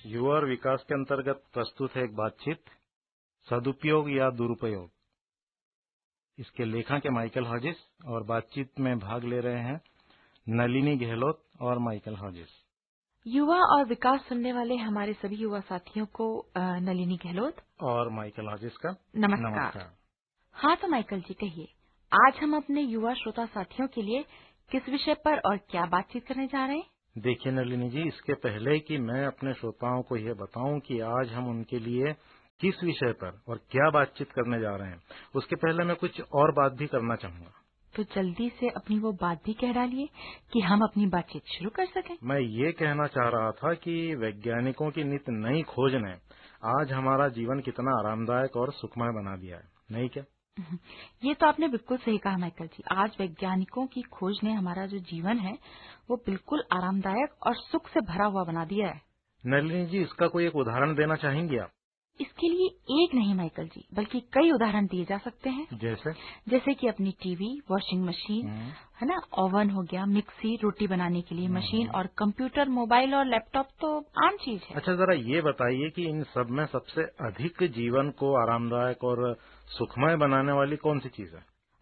युवा और विकास के अंतर्गत प्रस्तुत है एक बातचीत, सदुपयोग या दुरुपयोग। इसके लेखक है माइकल हॉजिस और बातचीत में भाग ले रहे हैं नलिनी गहलोत और माइकल हॉजिस। युवा और विकास सुनने वाले हमारे सभी युवा साथियों को नलिनी गहलोत और माइकल हॉजिस का नमस्कार। हाँ तो माइकल जी कहिए, आज हम अपने युवा श्रोता साथियों के लिए किस विषय पर और क्या बातचीत करने जा रहे हैं? देखिए नलिनी जी, इसके पहले कि मैं अपने श्रोताओं को यह बताऊं कि आज हम उनके लिए किस विषय पर और क्या बातचीत करने जा रहे हैं, उसके पहले मैं कुछ और बात भी करना चाहूंगा। तो जल्दी से अपनी वो बात भी कह डालिए कि हम अपनी बातचीत शुरू कर सकें। मैं ये कहना चाह रहा था कि वैज्ञानिकों की नित नई खोज ने आज हमारा जीवन कितना आरामदायक और सुखमय बना दिया है, नहीं क्या? ये तो आपने बिल्कुल सही कहा माइकल जी। आज वैज्ञानिकों की खोज ने हमारा जो जीवन है वो बिल्कुल आरामदायक और सुख से भरा हुआ बना दिया है। नलिनी जी, इसका कोई एक उदाहरण देना चाहेंगे आप? इसके लिए एक नहीं माइकल जी, बल्कि कई उदाहरण दिए जा सकते हैं। जैसे कि अपनी टीवी, वॉशिंग मशीन है ना, ओवन हो गया, मिक्सी, रोटी बनाने के लिए मशीन और कंप्यूटर, मोबाइल और लैपटॉप तो आम चीज है। अच्छा, जरा ये बताइए कि इन सब में सबसे अधिक जीवन को आरामदायक और सुखमय बनाने वाली कौन सी चीज है?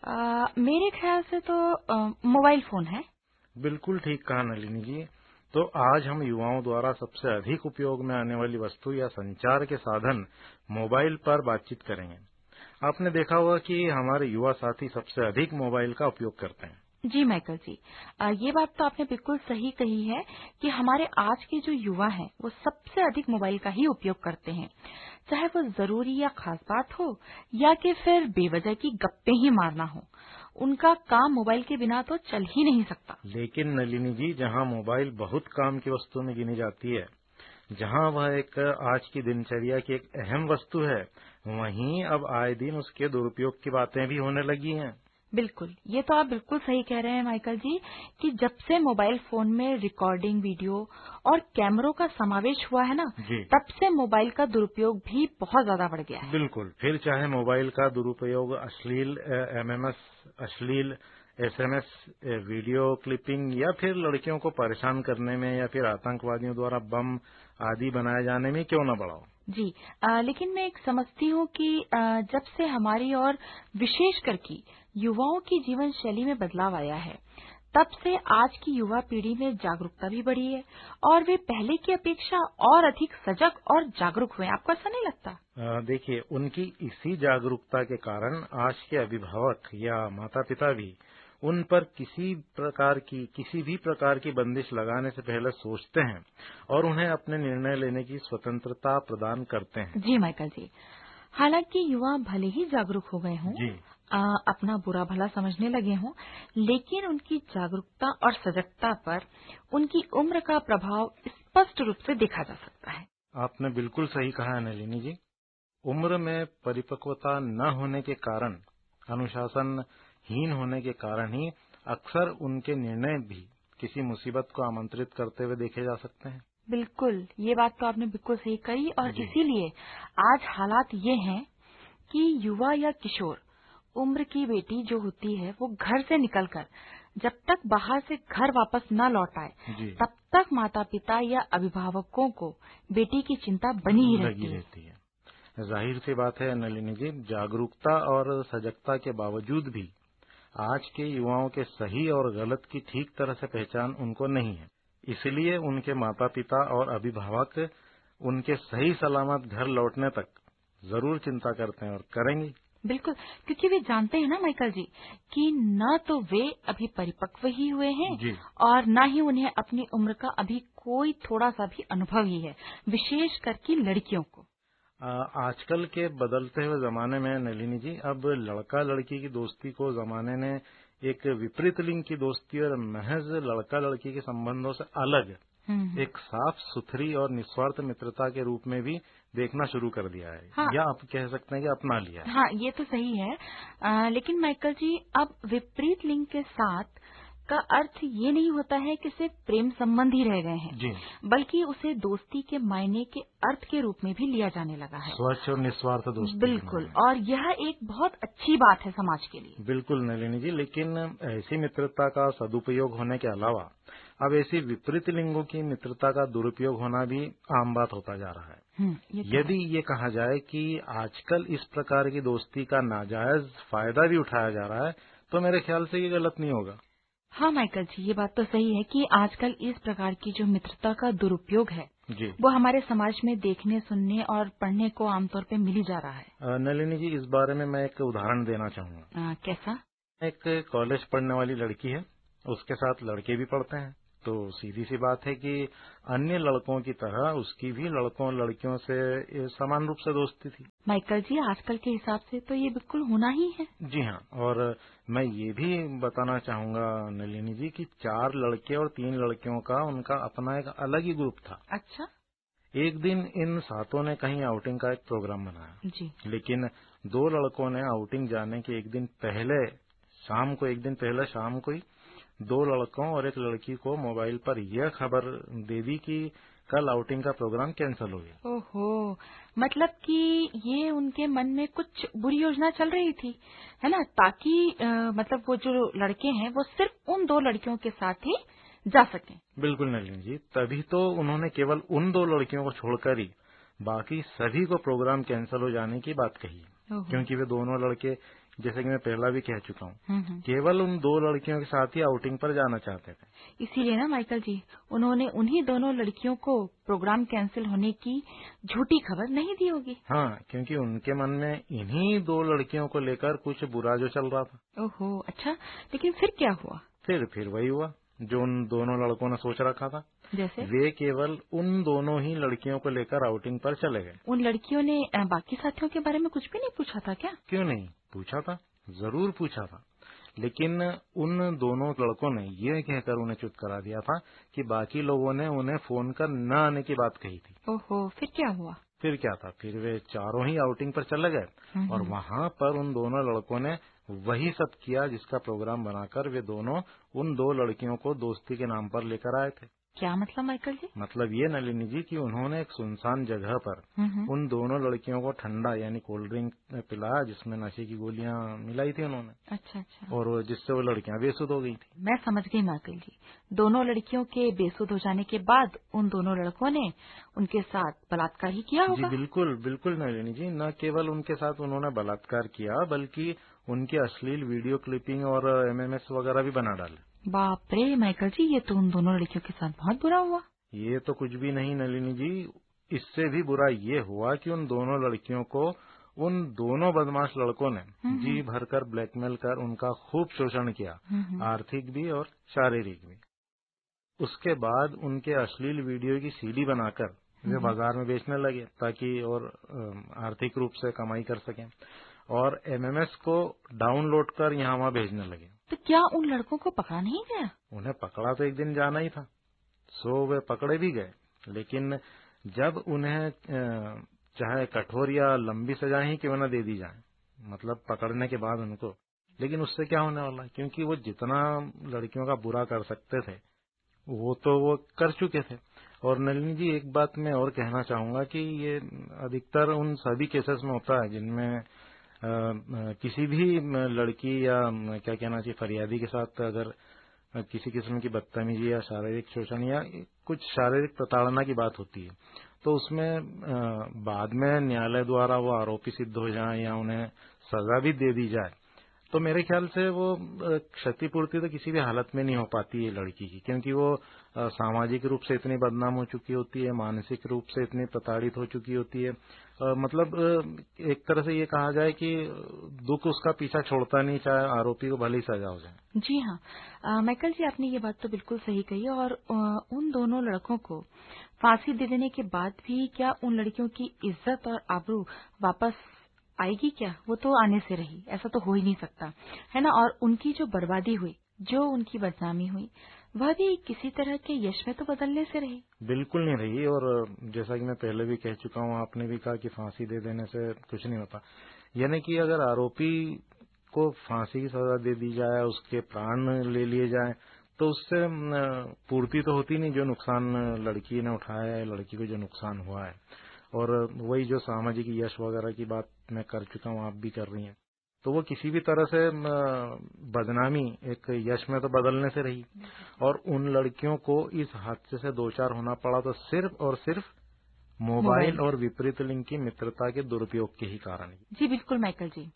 मेरे ख्याल से तो मोबाइल फोन है। बिल्कुल ठीक कहा नलिनी जी। तो आज हम युवाओं द्वारा सबसे अधिक उपयोग में आने वाली वस्तु या संचार के साधन मोबाइल पर बातचीत करेंगे। आपने देखा होगा कि हमारे युवा साथी सबसे अधिक मोबाइल का उपयोग करते हैं। जी माइकल जी, ये बात तो आपने बिल्कुल सही कही है कि हमारे आज के जो युवा हैं वो सबसे अधिक मोबाइल का ही उपयोग करते हैं, चाहे वो जरूरी या खास बात हो या कि फिर बेवजह की गप्पे ही मारना हो। उनका काम मोबाइल के बिना तो चल ही नहीं सकता। लेकिन नलिनी जी, जहां मोबाइल बहुत काम की वस्तु में गिनी जाती है, जहां वह एक आज की दिनचर्या की एक अहम वस्तु है, वहीं अब आए दिन उसके दुरुपयोग की बातें भी होने लगी हैं। बिल्कुल, ये तो आप बिल्कुल सही कह रहे हैं माइकल जी कि जब से मोबाइल फोन में रिकॉर्डिंग, वीडियो और कैमरों का समावेश हुआ है ना, तब से मोबाइल का दुरुपयोग भी बहुत ज्यादा बढ़ गया है। बिल्कुल, फिर चाहे मोबाइल का दुरुपयोग अश्लील एमएमएस, अश्लील एसएमएस, वीडियो क्लिपिंग या फिर लड़कियों को परेशान करने में या फिर आतंकवादियों द्वारा बम आदि बनाए जाने में क्यों न बढ़ा हो। जी, लेकिन मैं एक समझती हूँ कि जब से हमारी और विशेषकर की युवाओं की जीवन शैली में बदलाव आया है, तब से आज की युवा पीढ़ी में जागरूकता भी बढ़ी है और वे पहले की अपेक्षा और अधिक सजग और जागरूक हुए। आपको ऐसा नहीं लगता? देखिए, उनकी इसी जागरूकता के कारण आज के अभिभावक या माता पिता भी उन पर किसी भी प्रकार की बंदिश लगाने से पहले सोचते हैं और उन्हें अपने निर्णय लेने की स्वतंत्रता प्रदान करते हैं। जी माइकल जी, हालांकि युवा भले ही जागरूक हो गए हों, अपना बुरा भला समझने लगे हों, लेकिन उनकी जागरूकता और सजगता पर उनकी उम्र का प्रभाव स्पष्ट रूप से देखा जा सकता है। आपने बिल्कुल सही कहा है नलिनी जी। उम्र में परिपक्वता न होने के कारण, अनुशासनहीन होने के कारण ही अक्सर उनके निर्णय भी किसी मुसीबत को आमंत्रित करते हुए देखे जा सकते हैं। बिल्कुल, ये बात तो आपने बिल्कुल सही कही और इसीलिए आज हालात ये हैं कि युवा या किशोर उम्र की बेटी जो होती है वो घर से निकलकर जब तक बाहर से घर वापस न लौट आए, तब तक माता पिता या अभिभावकों को बेटी की चिंता बनी ही रहती है। जाहिर सी बात है नलिनी जी, जागरूकता और सजगता के बावजूद भी आज के युवाओं के सही और गलत की ठीक तरह से पहचान उनको नहीं है। इसलिए उनके माता पिता और अभिभावक उनके सही सलामत घर लौटने तक जरूर चिंता करते हैं और करेंगे। बिल्कुल, क्योंकि वे जानते हैं ना माइकल जी कि न तो वे अभी परिपक्व ही हुए हैं और न ही उन्हें अपनी उम्र का अभी कोई थोड़ा सा भी अनुभव ही है, विशेष करके लड़कियों को। आजकल के बदलते हुए जमाने में नलिनी जी, अब लड़का लड़की की दोस्ती को जमाने ने एक विपरीत लिंग की दोस्ती और महज लड़का लड़की के संबंधों से अलग एक साफ सुथरी और निस्वार्थ मित्रता के रूप में भी देखना शुरू कर दिया है। या आप कह सकते हैं कि अपना लिया है। हाँ, ये तो सही है। लेकिन माइकल जी, अब विपरीत लिंग के साथ का अर्थ ये नहीं होता है कि सिर्फ प्रेम संबंध ही रह गए हैं, बल्कि उसे दोस्ती के मायने के अर्थ के रूप में भी लिया जाने लगा है। स्वच्छ और निस्वार्थ दोस्ती। बिल्कुल, और यह एक बहुत अच्छी बात है समाज के लिए। बिल्कुल नलिनी जी, लेकिन ऐसी मित्रता का सदुपयोग होने के अलावा अब ऐसी विपरीत लिंगों की मित्रता का दुरुपयोग होना भी आम बात होता जा रहा है। यदि ये कहा जाए कि आजकल इस प्रकार की दोस्ती का नाजायज फायदा भी उठाया जा रहा है, तो मेरे ख्याल से ये गलत नहीं होगा। हाँ माइकल जी, ये बात तो सही है कि आजकल इस प्रकार की जो मित्रता का दुरुपयोग है जी, वो हमारे समाज में देखने, सुनने और पढ़ने को आमतौर पे मिल ही जा रहा है। नलिनी जी, इस बारे में मैं एक उदाहरण देना चाहूंगा। कैसा? एक कॉलेज पढ़ने वाली लड़की है, उसके साथ लड़के भी पढ़ते हैं, तो सीधी सी बात है कि अन्य लड़कों की तरह उसकी भी लड़कों लड़कियों से समान रूप से दोस्ती थी। माइकल जी, आजकल के हिसाब से तो ये बिल्कुल होना ही है। जी हाँ, और मैं ये भी बताना चाहूंगा नलिनी जी कि 4 लड़के और 3 लड़कियों का उनका अपना एक अलग ही ग्रुप था। अच्छा। एक दिन इन सातों ने कहीं आउटिंग का एक प्रोग्राम बनाया जी। लेकिन 2 लड़कों ने आउटिंग जाने के एक दिन पहले शाम को ही 2 लड़कों और एक लड़की को मोबाइल पर यह खबर दे दी कि कल आउटिंग का प्रोग्राम कैंसिल हो गया। ओहो, मतलब कि ये उनके मन में कुछ बुरी योजना चल रही थी, है ना, ताकि मतलब वो जो लड़के हैं वो सिर्फ उन 2 लड़कियों के साथ ही जा सकें। बिल्कुल नलिनी जी, तभी तो उन्होंने केवल उन 2 लड़कियों को छोड़कर ही बाकी सभी को प्रोग्राम कैंसिल हो जाने की बात कही, क्योंकि वे दोनों लड़के, जैसे कि मैं पहला भी कह चुका हूँ, केवल उन 2 लड़कियों के साथ ही आउटिंग पर जाना चाहते थे। इसीलिए ना माइकल जी, उन्होंने उन्हीं दोनों लड़कियों को प्रोग्राम कैंसिल होने की झूठी खबर नहीं दी होगी। हाँ, क्योंकि उनके मन में इन्हीं 2 लड़कियों को लेकर कुछ बुरा जो चल रहा था। ओहो, अच्छा, लेकिन फिर क्या हुआ? फिर वही हुआ जो उन दोनों लड़कों ने सोच रखा था। जैसे? वे केवल उन दोनों ही लड़कियों को लेकर आउटिंग पर चले गए। उन लड़कियों ने बाकी साथियों के बारे में कुछ भी नहीं पूछा था क्या? क्यों नहीं पूछा था, जरूर पूछा था, लेकिन उन दोनों लड़कों ने यह कहकर उन्हें चुप करा दिया था कि बाकी लोगों ने उन्हें फोन कर न आने की बात कही थी। ओहो, फिर क्या हुआ? फिर क्या था, फिर वे चारों ही आउटिंग पर चले गए और वहां पर उन दोनों लड़कों ने वही सब किया जिसका प्रोग्राम बनाकर वे दोनों उन 2 लड़कियों को दोस्ती के नाम पर लेकर आए थे। क्या मतलब माइकल जी? मतलब ये नलिनी जी कि उन्होंने एक सुनसान जगह पर उन दोनों लड़कियों को ठंडा यानी कोल्ड ड्रिंक पिलाया जिसमें नशे की गोलियां मिलाई थी उन्होंने। अच्छा अच्छा। और जिससे वो लड़कियां बेसुध हो गई थी। मैं समझ गई माइकल जी, दोनों लड़कियों के बेसुध हो जाने के बाद उन दोनों लड़कों ने उनके साथ बलात्कार ही किया होगा। जी बिल्कुल बिल्कुल नलिनी जी, न केवल उनके साथ उन्होंने बलात्कार किया बल्कि उनकी अश्लील वीडियो क्लिपिंग और MMS वगैरह भी बना डाले। बाप रे माइकल जी, ये तो उन दोनों लड़कियों के साथ बहुत बुरा हुआ। ये तो कुछ भी नहीं नलिनी जी, इससे भी बुरा ये हुआ कि उन दोनों लड़कियों को उन दोनों बदमाश लड़कों ने जी भरकर ब्लैकमेल कर उनका खूब शोषण किया, आर्थिक भी और शारीरिक भी। उसके बाद उनके अश्लील वीडियो की CD बनाकर वे बाजार में बेचने लगे ताकि और आर्थिक रूप से कमाई कर सकें और MMS को डाउनलोड कर यहाँ वहाँ भेजने लगे। तो क्या उन लड़कों को पकड़ा नहीं गया? उन्हें पकड़ा तो एक दिन जाना ही था, सो वे पकड़े भी गए, लेकिन जब उन्हें चाहे कठोर या लंबी सजा ही क्यों न दे दी जाए, मतलब पकड़ने के बाद उनको, लेकिन उससे क्या होने वाला, क्योंकि वो जितना लड़कियों का बुरा कर सकते थे वो तो वो कर चुके थे। और नलिनी जी, एक बात मैं और कहना चाहूंगा कि ये अधिकतर उन सभी केसेस में होता है जिनमें किसी भी लड़की या क्या कहना चाहिए फरियादी के साथ अगर किसी किस्म की बदतमीजी या शारीरिक शोषण या कुछ शारीरिक प्रताड़ना की बात होती है, तो उसमें बाद में न्यायालय द्वारा वो आरोपी सिद्ध हो जाए या उन्हें सजा भी दे दी जाए, तो मेरे ख्याल से वो क्षतिपूर्ति तो किसी भी हालत में नहीं हो पाती है लड़की की, क्योंकि वो सामाजिक रूप से इतनी बदनाम हो चुकी होती है, मानसिक रूप से इतनी प्रताड़ित हो चुकी होती है। मतलब एक तरह से ये कहा जाए कि दुख उसका पीछा छोड़ता नहीं, चाहे आरोपी को भले ही सजा हो जाए। जी हाँ, माइकल जी, आपने ये बात तो बिल्कुल सही कही। और उन दोनों लड़कों को फांसी दे देने के बाद भी क्या उन लड़कियों की इज्जत और आबरू वापस आएगी? क्या वो तो आने से रही, ऐसा तो हो ही नहीं सकता, है ना। और उनकी जो बर्बादी हुई, जो उनकी बदनामी हुई, वह भी किसी तरह के यश में तो बदलने से रही? बिल्कुल नहीं रही। और जैसा कि मैं पहले भी कह चुका हूँ, आपने भी कहा कि फांसी दे देने से कुछ नहीं होता, यानी कि अगर आरोपी को फांसी की सजा दे दी जाए, उसके प्राण ले लिए जाए, तो उससे पूर्ति तो होती नहीं जो नुकसान लड़की ने उठाया है, लड़की को जो नुकसान हुआ है। और वही जो सामाजिक यश वगैरह की बात मैं कर चुका हूँ, आप भी कर रही हैं, तो वो किसी भी तरह से बदनामी एक यश में तो बदलने से रही। और उन लड़कियों को इस हादसे से दो चार होना पड़ा तो सिर्फ और सिर्फ मोबाइल और विपरीत लिंग की मित्रता के दुरुपयोग के ही कारण। जी बिल्कुल माइकल जी,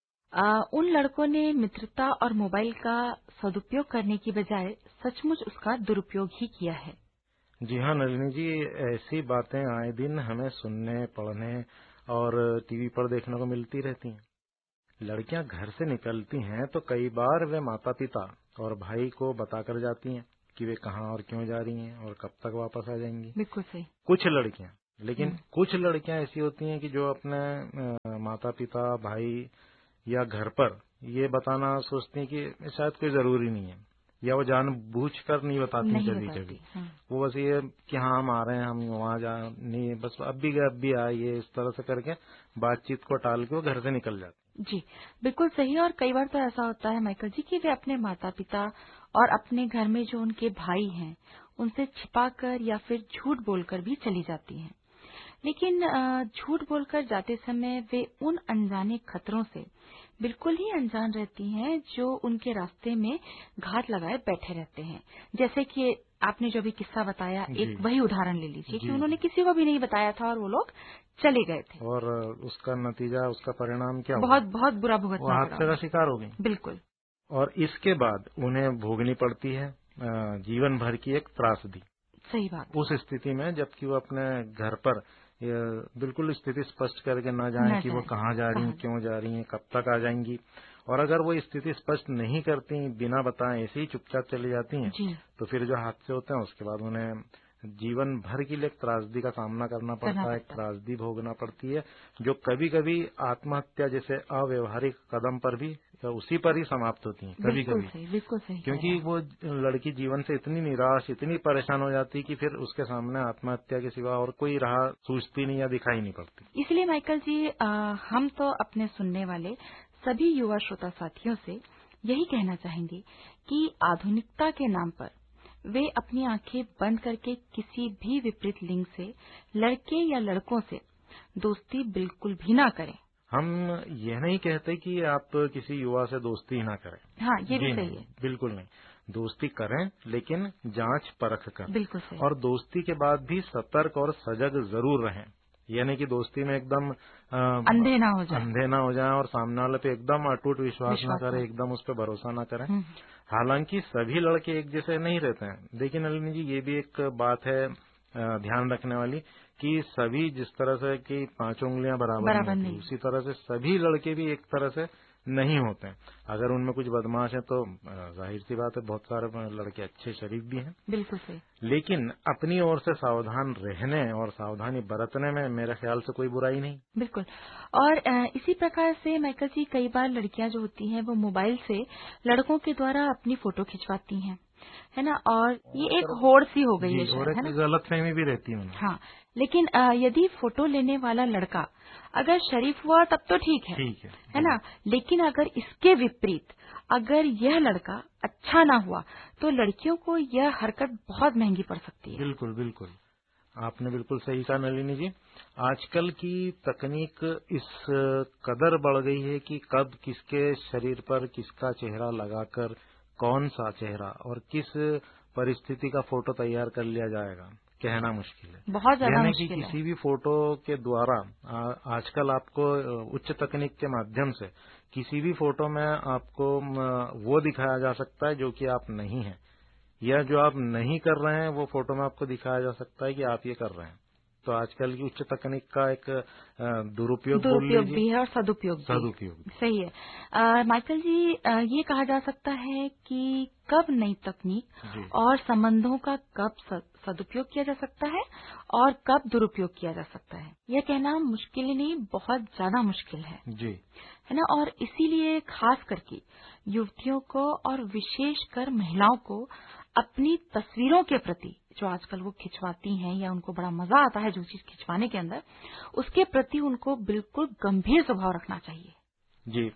उन लड़कों ने मित्रता और मोबाइल का सदुपयोग करने की बजाय सचमुच उसका दुरुपयोग ही किया है। जी हाँ नलिनी जी, ऐसी बातें आए दिन हमें सुनने, पढ़ने और टीवी पर देखने को मिलती रहती हैं। लड़कियां घर से निकलती हैं तो कई बार वे माता पिता और भाई को बताकर जाती हैं कि वे कहाँ और क्यों जा रही हैं और कब तक वापस आ जाएंगी। बिल्कुल सही। कुछ लड़कियां, लेकिन कुछ लड़कियां ऐसी होती हैं कि जो अपने माता पिता, भाई या घर पर ये बताना सोचती हैं कि शायद कोई जरूरी नहीं है, या वो जानबूझकर नहीं बताती कभी कभी। वो बस ये कि हाँ हम आ रहे हैं, हम वहाँ जा नहीं, बस अब भी आइए, इस तरह से करके बातचीत को टाल के वो घर से निकल जाते। जी बिल्कुल सही। और कई बार तो ऐसा होता है माइकल जी कि वे अपने माता पिता और अपने घर में जो उनके भाई हैं उनसे छिपाकर या फिर झूठ बोलकर भी चली जाती हैं। लेकिन झूठ बोलकर जाते समय वे उन अनजाने खतरों से बिल्कुल ही अनजान रहती हैं जो उनके रास्ते में घात लगाए बैठे रहते हैं। जैसे कि आपने जो भी किस्सा बताया, एक वही उदाहरण ले लीजिए कि उन्होंने किसी को भी नहीं बताया था और वो लोग चले गए थे और उसका नतीजा, उसका परिणाम क्या हुआ? बहुत बहुत बुरा भुगतना पड़ा, हादसे का शिकार हो गई। बिल्कुल। और इसके बाद उन्हें भोगनी पड़ती है जीवन भर की एक त्रासदी। सही बात। उस स्थिति में जबकि वो अपने घर पर बिल्कुल स्थिति स्पष्ट करके न जाएं कि वो कहाँ जा रही हैं, क्यों जा रही हैं, कब तक आ जाएंगी, और अगर वो स्थिति स्पष्ट नहीं करती, बिना बताए ऐसे ही चुपचाप चली जाती हैं, तो फिर जो हादसे होते हैं उसके बाद उन्हें जीवन भर के लिए त्रासदी का सामना करना पड़ता है, त्रासदी भोगना पड़ती है, जो कभी कभी आत्महत्या जैसे अव्यवहारिक कदम पर भी उसी पर ही समाप्त होती हैं कभी कभी। बिल्कुल सही। क्योंकि वो लड़की जीवन से इतनी निराश, इतनी परेशान हो जाती है कि फिर उसके सामने आत्महत्या के सिवा और कोई राह सूझती नहीं या दिखाई नहीं पड़ती। इसलिए माइकल जी, हम तो अपने सुनने वाले सभी युवा श्रोता साथियों से यही कहना चाहेंगे कि आधुनिकता के नाम पर वे अपनी आंखें बंद करके किसी भी विपरीत लिंग से, लड़के या लड़कों से दोस्ती बिल्कुल भी ना करें। हम यह नहीं कहते कि आप किसी युवा से दोस्ती ना करें। हाँ, ये भी सही है। बिल्कुल नहीं, दोस्ती करें लेकिन जांच परख कर। बिल्कुल सही। और दोस्ती के बाद भी सतर्क और सजग जरूर रहें। यानी कि दोस्ती में एकदम अंधे ना हो जाए और सामने वाले पे एकदम अटूट विश्वास ना करें, एकदम उस पर भरोसा ना करें। हालांकि सभी लड़के एक जैसे नहीं रहते हैं। देखिए नलिनी जी, ये भी एक बात है ध्यान रखने वाली कि सभी जिस तरह से कि 5 उंगलियां बराबर नहीं, उसी तरह से सभी लड़के भी एक तरह से नहीं होते हैं। अगर उनमें कुछ बदमाश है तो जाहिर सी बात है बहुत सारे लड़के अच्छे शरीफ भी हैं। बिल्कुल सही। लेकिन अपनी ओर से सावधान रहने और सावधानी बरतने में मेरे ख्याल से कोई बुराई नहीं। बिल्कुल। और इसी प्रकार से माइकल जी, कई बार लड़कियां जो होती हैं वो मोबाइल से लड़कों के द्वारा अपनी फोटो खिंचवाती हैं, है ना, और ये एक होड़ सी हो गई है शायद, है ना? गलतफहमी भी रहती है। हाँ, लेकिन यदि फोटो लेने वाला लड़का अगर शरीफ हुआ तब तो ठीक है ना? लेकिन अगर इसके विपरीत अगर यह लड़का अच्छा ना हुआ तो लड़कियों को यह हरकत बहुत महंगी पड़ सकती है। बिल्कुल बिल्कुल, आपने बिल्कुल सही कहा नलिनी जी। आजकल की तकनीक इस कदर बढ़ गई है कि कब किसके शरीर पर किसका चेहरा लगाकर कौन सा चेहरा और किस परिस्थिति का फोटो तैयार कर लिया जाएगा, कहना मुश्किल है। बहुत ज्यादा मुश्किल है। किसी भी फोटो के द्वारा आजकल आपको उच्च तकनीक के माध्यम से किसी भी फोटो में आपको वो दिखाया जा सकता है जो कि आप नहीं हैं, या जो आप नहीं कर रहे हैं वो फोटो में आपको दिखाया जा सकता है कि आप ये कर रहे हैं। तो आजकल की उच्च तकनीक का एक दुरुपयोग भी है और सदुपयोग भी। सही है माइकल जी, ये कहा जा सकता है कि कब नई तकनीक और संबंधों का कब सदुपयोग किया जा सकता है और कब दुरुपयोग किया जा सकता है, यह कहना मुश्किल ही नहीं, बहुत ज्यादा मुश्किल है जी, है ना। और इसीलिए खास करके युवतियों को और विशेषकर महिलाओं को अपनी तस्वीरों के प्रति जो आजकल वो खिंचवाती हैं या उनको बड़ा मजा आता है जो चीज खिंचवाने के अंदर, उसके प्रति उनको बिल्कुल गंभीर स्वभाव रखना चाहिए। जी,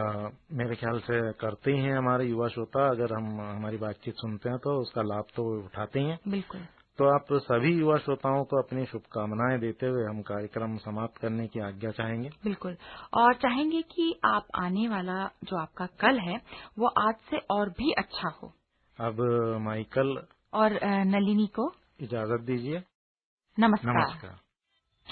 मेरे ख्याल से करते ही हैं हमारे युवा श्रोता। अगर हम हमारी बातचीत सुनते हैं तो उसका लाभ तो उठाते ही हैं। बिल्कुल। तो आप सभी युवा श्रोताओं को अपनी शुभकामनाएं देते हुए हम कार्यक्रम समाप्त करने की आज्ञा चाहेंगे। बिल्कुल, और चाहेंगे कि आप आने वाला जो आपका कल है वो आज से और भी अच्छा हो। अब माइकल और नलिनी को इजाजत दीजिए। नमस्कार। नमस्कार।